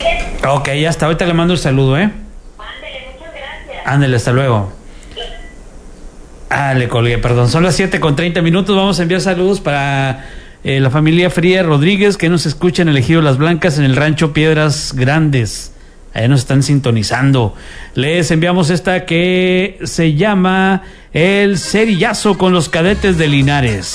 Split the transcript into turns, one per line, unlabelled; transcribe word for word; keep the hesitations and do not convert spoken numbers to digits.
Ok, ya está. Ahorita le mando el saludo, ¿eh?
Ándele, muchas gracias.
Ándele, hasta luego. Ah, le colgué, perdón. Son las siete con treinta minutos. Vamos a enviar saludos para eh, la familia Fría Rodríguez, que nos escucha en el Ejido Las Blancas, en el rancho Piedras Grandes. Ahí nos están sintonizando. Les enviamos esta que se llama El Cerillazo con los Cadetes de Linares.